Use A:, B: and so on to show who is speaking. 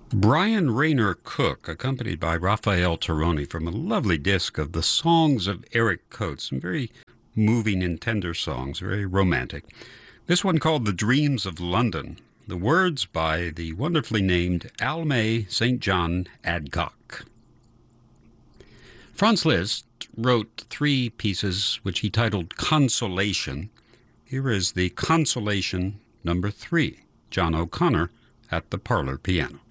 A: Brian Rayner Cook, accompanied by Raphael Taroni, from a lovely disc of the Songs of Eric Coates, some very moving and tender songs, very romantic. This one called The Dreams of London, the words by the wonderfully named Almay St. John Adcock. Franz Liszt wrote 3 pieces which he titled Consolation. Here is the Consolation number 3, John O'Connor at the parlor piano.